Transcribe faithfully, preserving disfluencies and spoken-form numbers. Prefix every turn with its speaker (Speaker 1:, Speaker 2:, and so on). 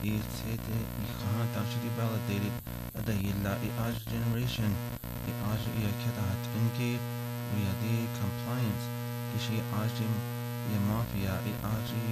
Speaker 1: يتسيد يخان تاشدي validated هذا يلا إياج generation إياج إيا كده هتنكي ويا دي compliance كشي آجم يا مافيا إياج